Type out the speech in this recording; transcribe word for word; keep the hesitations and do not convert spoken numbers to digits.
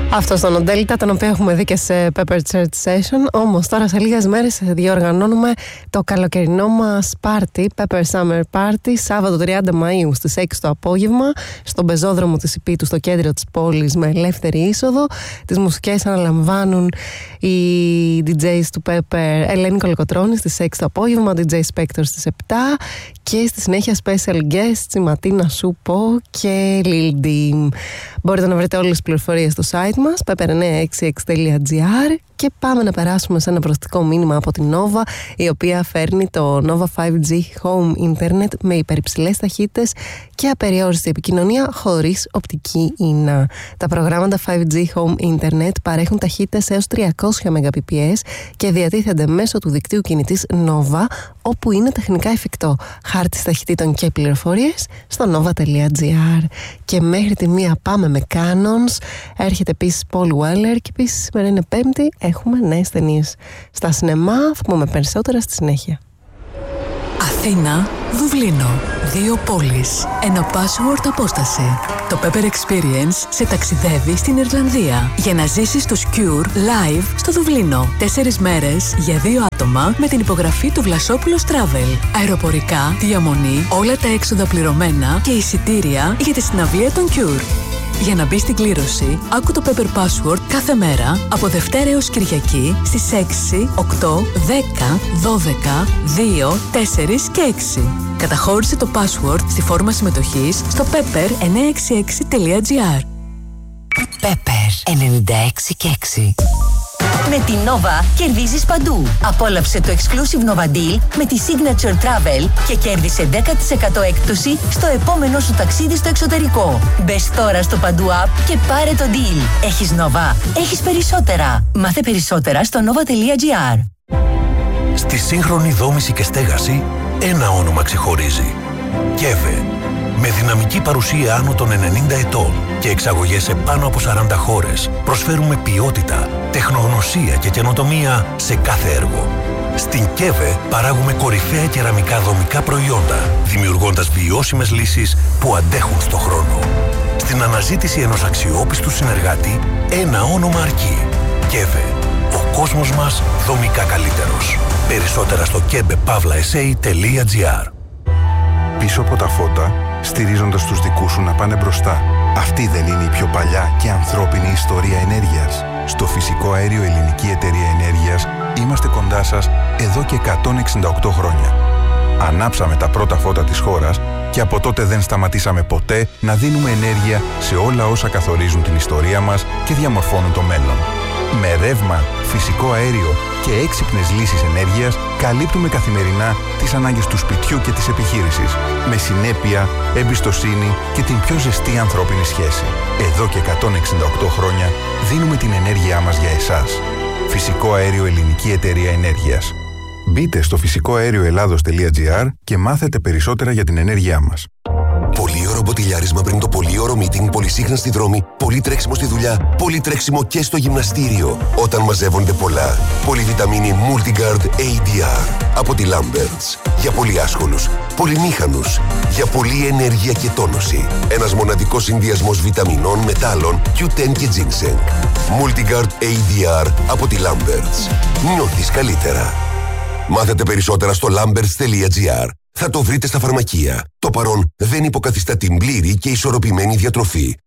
Αυτό στον Οντέλτα, τον οποίο έχουμε δει και σε Pepper Church Session. Όμως τώρα σε λίγες μέρες διοργανώνουμε το καλοκαιρινό μας πάρτι, Pepper Summer Party, Σάββατο τριάντα Μαΐου στις έξι το απόγευμα, στον πεζόδρομο της Ιππίτου, στο κέντρο της πόλης, με ελεύθερη είσοδο. Τις μουσικές αναλαμβάνουν οι ντι τζέις του Pepper, Ελένη Κολοκοτρώνη στις έξι το απόγευμα, ο ντι τζέι Spector στις επτά και στη συνέχεια special guests, η Ματίνα Σούπο και Lil Dim. Μπορείτε να βρείτε όλες τις πληροφορίες στο site μας, pepper εννιακόσια εξήντα έξι τελεία τζι άρ, και πάμε να περάσουμε σε ένα προστικό μήνυμα από την Nova, η οποία φέρνει το Nova φάιβ τζι Home Internet με υπερυψηλές ταχύτητες και απεριόριστη επικοινωνία χωρίς οπτική ίνα. Τα προγράμματα φάιβ τζι Home Internet παρέχουν ταχύτητες έως τριακόσια Mbps και διατίθενται μέσω του δικτύου κινητής Nova, όπου είναι τεχνικά εφικτό. Χάρτης ταχυτήτων και πληροφορίες στο nova τελεία τζι άρ. Και μέχρι τη μία πάμε με Canons. Έρχεται επίσης Paul Weller και επίσης σήμερα είναι Πέμπτη. Έχουμε νέες ταινίες στα σινεμά. Θα πούμε περισσότερα στη συνέχεια. Αθήνα, Δουβλίνο. Δύο πόλεις. Ένα password απόσταση. Το Pepper Experience σε ταξιδεύει στην Ιρλανδία για να ζήσεις τους Cure live στο Δουβλίνο. Τέσσερις μέρες για δύο άτομα με την υπογραφή του Βλασόπουλος Travel. Αεροπορικά, διαμονή, όλα τα έξοδα πληρωμένα και εισιτήρια για τη συναυλία των Cure. Για να μπει στην κλήρωση, άκου το Pepper Password κάθε μέρα από Δευτέρα έως Κυριακή στις έξι, οκτώ, δέκα, δώδεκα, δύο, τέσσερα και έξι. Καταχώρησε το password στη φόρμα συμμετοχής στο pepper εννιακόσια εξήντα έξι τελεία τζι άρ. Pepper ενενήντα έξι και έξι. Με την Nova κερδίζεις παντού. Απόλαυσε το exclusive Nova Deal με τη Signature Travel και κέρδισε δέκα τοις εκατό έκπτωση στο επόμενο σου ταξίδι στο εξωτερικό. Μπες τώρα στο Παντού App και πάρε το deal. Έχεις Nova, έχεις περισσότερα. Μάθε περισσότερα στο nova τελεία τζι άρ. Στη σύγχρονη δόμηση και στέγαση, ένα όνομα ξεχωρίζει. Κέβε. Με δυναμική παρουσία άνω των ενενήντα ετών και εξαγωγές σε πάνω από σαράντα χώρες, προσφέρουμε ποιότητα, τεχνογνωσία και καινοτομία σε κάθε έργο. Στην Κέβε παράγουμε κορυφαία κεραμικά δομικά προϊόντα, δημιουργώντας βιώσιμες λύσεις που αντέχουν στο χρόνο. Στην αναζήτηση ενός αξιόπιστου συνεργάτη, ένα όνομα αρκεί. Κέβε. Ο κόσμος μας δομικά καλύτερος. Περισσότερα στο κέβε παύλα ες έι τελεία τζι άρ. Πίσω από τα φώτα, στηρίζοντας τους δικούς σου να πάνε μπροστά. Αυτή δεν είναι η πιο παλιά και ανθρώπινη ιστορία ενέργειας? Στο Φυσικό Αέριο Ελληνική Εταιρεία Ενέργειας είμαστε κοντά σας εδώ και εκατόν εξήντα οκτώ χρόνια. Ανάψαμε τα πρώτα φώτα της χώρας και από τότε δεν σταματήσαμε ποτέ να δίνουμε ενέργεια σε όλα όσα καθορίζουν την ιστορία μας και διαμορφώνουν το μέλλον. Με ρεύμα, φυσικό αέριο και έξυπνες λύσεις ενέργειας καλύπτουμε καθημερινά τις ανάγκες του σπιτιού και της επιχείρησης. Με συνέπεια, εμπιστοσύνη και την πιο ζεστή ανθρώπινη σχέση. Εδώ και εκατόν εξήντα οκτώ χρόνια δίνουμε την ενέργειά μας για εσάς. Φυσικό Αέριο Ελληνική Εταιρεία Ενέργειας. Μπείτε στο φυσικό αέριο ελλάδος τελεία τζι άρ και μάθετε περισσότερα για την ενέργειά μας. Πολύ ωραίο μποτιλιάρισμα πριν το πολύ ωραίο meeting, πολύ σύγχρονα στη δρόμη, πολύ τρέξιμο στη δουλειά, πολύ τρέξιμο και στο γυμναστήριο. Όταν μαζεύονται πολλά. Πολυβιταμίνη Multigard έι ντι αρ από τη Lamberts. Για πολύ άσχολους, πολυμήχανους, για πολλή ενέργεια και τόνωση. Ένας μοναδικός συνδυασμός βιταμινών, μετάλλων, κιου τεν και ginseng. Multigard έι ντι αρ από τη Lamberts. Νιώθεις καλύτερα. Μάθετε περισσότερα στο lamberts τελεία τζι άρ. Θα το βρείτε στα φαρμακεία. Το παρόν δεν υποκαθιστά την πλήρη και ισορροπημένη διατροφή.